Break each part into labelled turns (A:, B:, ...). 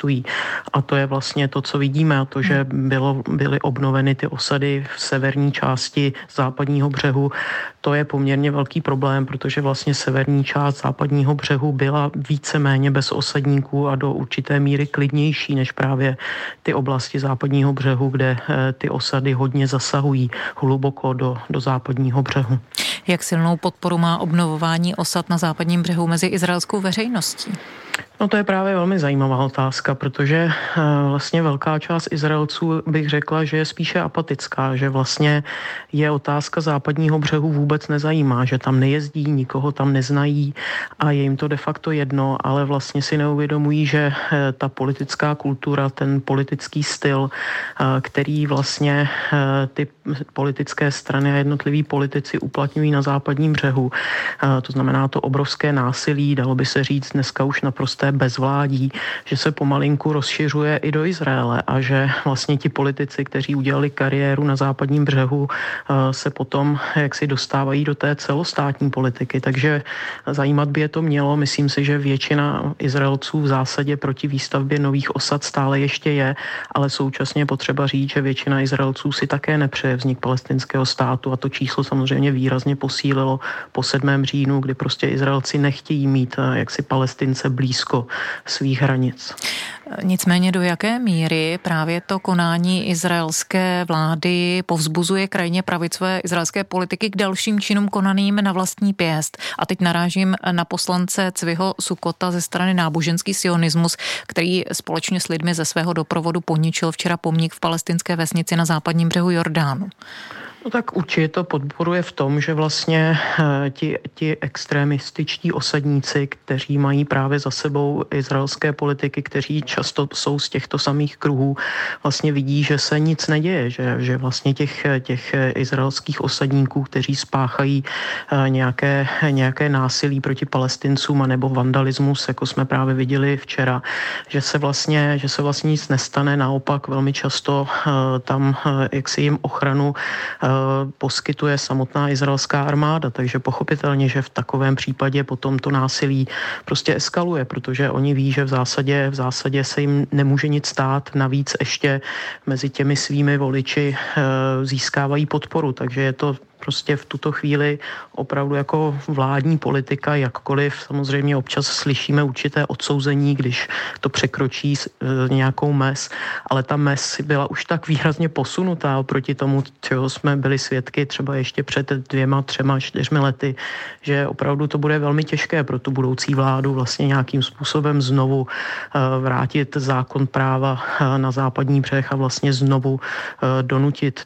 A: existují. A to je vlastně to, co vidíme, a to, že byly obnoveny ty osady v severní části západního břehu, to je poměrně velký problém, protože vlastně severní část západního břehu byla víceméně bez osadníků a do určité míry klidnější než právě ty oblasti západního břehu, kde ty osady hodně zasahují hluboko do západního břehu.
B: Jak silnou podporu má obnovování osad na západním břehu mezi izraelskou veřejností?
A: No to je právě velmi zajímavá otázka, protože vlastně velká část Izraelců bych řekla, že je spíše apatická, že vlastně je otázka západního břehu vůbec nezajímá, že tam nejezdí, nikoho tam neznají a je jim to de facto jedno, ale vlastně si neuvědomují, že ta politická kultura, ten politický styl, který vlastně ty politické strany a jednotliví politici uplatňují na západním břehu, to znamená to obrovské násilí, dalo by se říct dneska už naprosté bezvládí, že se pomalinku rozšiřuje i do Izraele a že vlastně ti politici, kteří udělali kariéru na západním břehu, se potom jaksi dostávají do té celostátní politiky. Takže zajímat by je to mělo. Myslím si, že většina Izraelců v zásadě proti výstavbě nových osad stále ještě je, ale současně potřeba říct, že většina Izraelců si také nepřeje vznik palestinského státu a to číslo samozřejmě výrazně posílilo po 7. říjnu, kdy prostě Izraelci nechtějí mít jaksi Palestince blízko svých hranic.
B: Nicméně do jaké míry právě to konání izraelské vlády povzbuzuje krajně pravicové izraelské politiky k dalším činům konaným na vlastní pěst? A teď narážím na poslance Cviho Sukota ze strany Náboženský sionismus, který společně s lidmi ze svého doprovodu poničil včera pomník v palestinské vesnici na západním břehu Jordánu.
A: No tak určitě to podporuje v tom, že vlastně ti extremističtí osadníci, kteří mají právě za sebou izraelské politiky, kteří často jsou z těchto samých kruhů, vlastně vidí, že se nic neděje, že vlastně těch izraelských osadníků, kteří spáchají nějaké násilí proti Palestincům anebo vandalismus, jako jsme právě viděli včera, že se vlastně nic nestane, naopak velmi často tam jaksi jim ochranu poskytuje samotná izraelská armáda, takže pochopitelně, že v takovém případě potom to násilí prostě eskaluje, protože oni ví, že v zásadě se jim nemůže nic stát, navíc ještě mezi těmi svými voliči získávají podporu, takže je to prostě v tuto chvíli opravdu jako vládní politika, jakkoliv samozřejmě občas slyšíme určité odsouzení, když to překročí nějakou mez, ale ta mez byla už tak výrazně posunutá oproti tomu, čeho jsme byli svědky třeba ještě před 2, 3, 4 lety, že opravdu to bude velmi těžké pro tu budoucí vládu vlastně nějakým způsobem znovu vrátit zákon práva na západní břeh a vlastně znovu donutit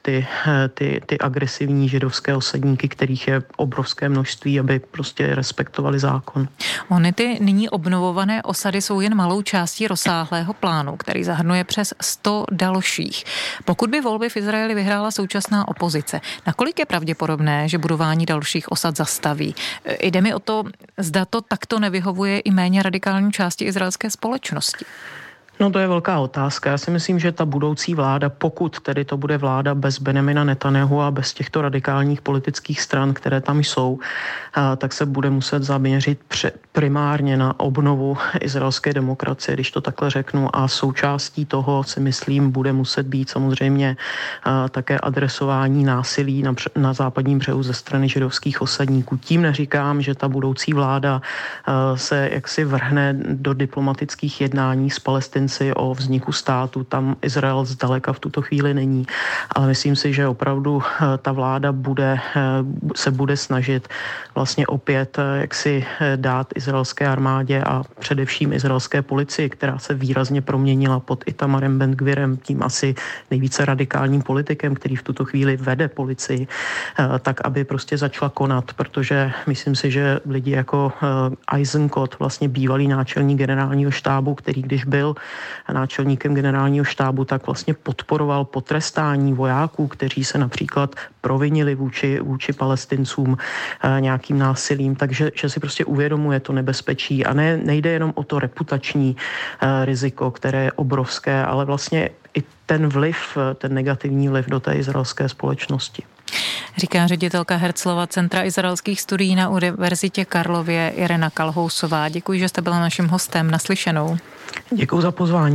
A: ty agresivní židovské osadníky, kterých je obrovské množství, aby prostě respektovali zákon.
B: Ony ty nyní obnovované osady jsou jen malou částí rozsáhlého plánu, který zahrnuje přes 100 dalších. Pokud by volby v Izraeli vyhrála současná opozice, nakolik je pravděpodobné, že budování dalších osad zastaví? Jde mi o to, zda to takto nevyhovuje i méně radikální části izraelské společnosti.
A: No to je velká otázka. Já si myslím, že ta budoucí vláda, pokud tedy to bude vláda bez Benjamina Netanjahu a bez těchto radikálních politických stran, které tam jsou, tak se bude muset zaměřit primárně na obnovu izraelské demokracie, když to takhle řeknu. A součástí toho si myslím bude muset být samozřejmě také adresování násilí na západním břehu ze strany židovských osadníků. Tím neříkám, že ta budoucí vláda se jaksi vrhne do diplomatických jednání s Palestinci o vzniku státu. Tam Izrael zdaleka v tuto chvíli není. Ale myslím si, že opravdu ta vláda se bude snažit vlastně opět jaksi dát izraelské armádě a především izraelské policii, která se výrazně proměnila pod Itamarem Ben-Gvirem, tím asi nejvíce radikálním politikem, který v tuto chvíli vede policii, tak aby prostě začala konat, protože myslím si, že lidi jako Eisenkot, vlastně bývalý náčelník generálního štábu, který když byl náčelníkem generálního štábu, tak vlastně podporoval potrestání vojáků, kteří se například provinili vůči Palestincům nějakým násilím, takže že si prostě uvědomuje to nebezpečí a nejde jenom o to reputační riziko, které je obrovské, ale vlastně i ten negativní vliv do té izraelské společnosti.
B: Říká ředitelka Herzlova Centra izraelských studií na Univerzitě Karlově Irena Kalhousová. Děkuji, že jste byla naším hostem. Naslyšenou.
A: Děkuji za pozvání.